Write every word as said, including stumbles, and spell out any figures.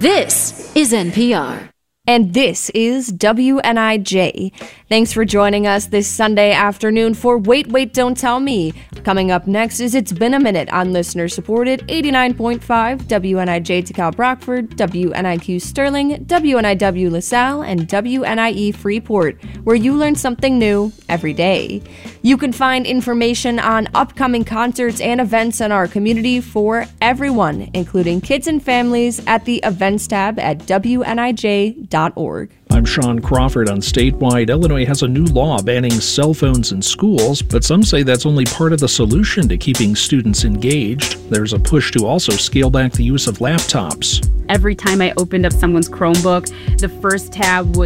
This is N P R. And this is W N I J. Thanks for joining us this Sunday afternoon for Wait, Wait, Don't Tell Me. Coming up next is It's Been a Minute on listener-supported eighty-nine point five W N I J Takal Brockford, W N I Q Sterling, W N I W LaSalle, and W N I E Freeport, where you learn something new every day. You can find information on upcoming concerts and events in our community for everyone, including kids and families, at the Events tab at W N I J dot org. I'm Sean Crawford. On Statewide, Illinois has a new law banning cell phones in schools, but some say that's only part of the solution to keeping students engaged. There's a push to also scale back the use of laptops. Every time I opened up someone's Chromebook, the first tab was